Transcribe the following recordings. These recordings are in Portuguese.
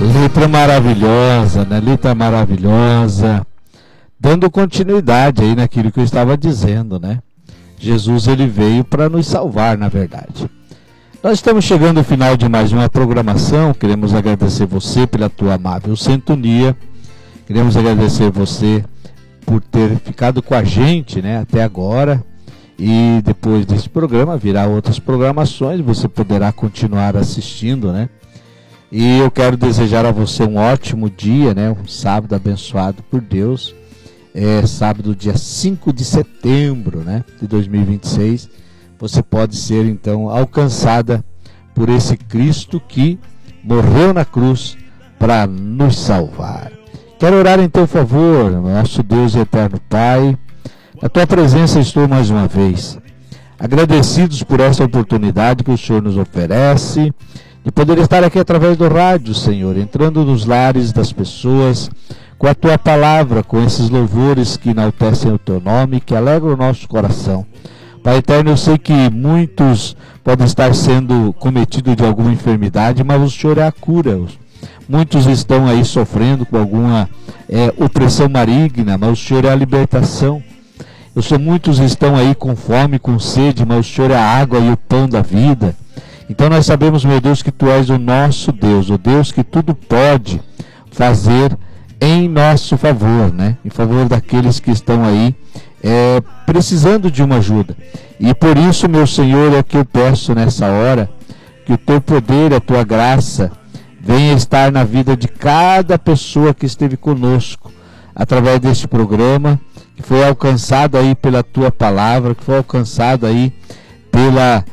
Letra maravilhosa, né? Letra maravilhosa, dando continuidade aí naquilo que eu estava dizendo, né? Jesus, ele veio para nos salvar, na verdade. Nós estamos chegando ao final de mais uma programação. Queremos agradecer você pela tua amável sintonia. Queremos agradecer você por ter ficado com a gente, né, até agora. E depois desse programa virá outras programações, você poderá continuar assistindo, né? E eu quero desejar a você um ótimo dia, né? Um sábado abençoado por Deus. É sábado, dia 5 de setembro, né, de 2026. Você pode ser, então, alcançada por esse Cristo que morreu na cruz para nos salvar. Quero orar em teu favor, nosso Deus e eterno Pai. Na tua presença estou mais uma vez, agradecidos por essa oportunidade que o Senhor nos oferece, de poder estar aqui através do rádio, Senhor, entrando nos lares das pessoas, com a tua palavra, com esses louvores que enaltecem o teu nome, que alegram o nosso coração. Pai eterno, eu sei que muitos podem estar sendo cometidos de alguma enfermidade, mas o Senhor é a cura. Muitos estão aí sofrendo com alguma opressão maligna, mas o Senhor é a libertação. Muitos estão aí com fome, com sede, mas o Senhor é a água e o pão da vida. Então nós sabemos, meu Deus, que Tu és o nosso Deus, o Deus que tudo pode fazer em nosso favor, né? Em favor daqueles que estão aí precisando de uma ajuda. E por isso, meu Senhor, é que eu peço nessa hora que o Teu poder, a Tua graça venha estar na vida de cada pessoa que esteve conosco através deste programa, que foi alcançado aí pela Tua palavra, que foi alcançado aí pela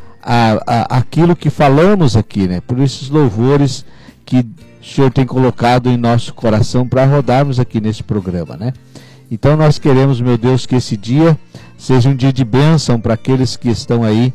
aquilo que falamos aqui, né? Por esses louvores que o Senhor tem colocado em nosso coração para rodarmos aqui nesse programa, né? Então nós queremos, meu Deus, que esse dia seja um dia de bênção para aqueles que estão aí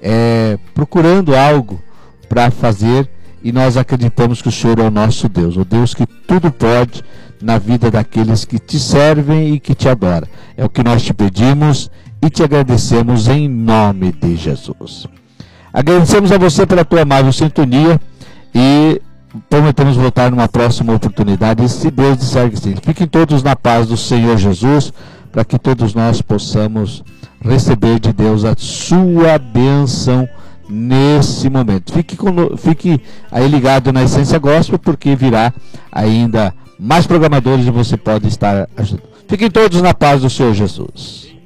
procurando algo para fazer, e nós acreditamos que o Senhor é o nosso Deus, o Deus que tudo pode na vida daqueles que Te servem e que Te adoram. É o que nós Te pedimos e Te agradecemos em nome de Jesus. Agradecemos a você pela tua amável sintonia e prometemos voltar numa próxima oportunidade, se Deus disser que sim. Fiquem todos na paz do Senhor Jesus, para que todos nós possamos receber de Deus a sua bênção nesse momento. Fique aí ligado na Essência Gospel, porque virá ainda mais programadores e você pode estar ajudando. Fiquem todos na paz do Senhor Jesus.